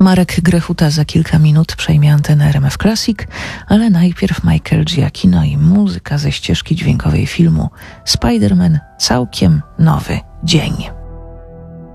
Marek Grechuta za kilka minut przejmie antenę RMF Classic, ale najpierw Michael Giacchino i muzyka ze ścieżki dźwiękowej filmu Spider-Man Całkiem nowy dzień.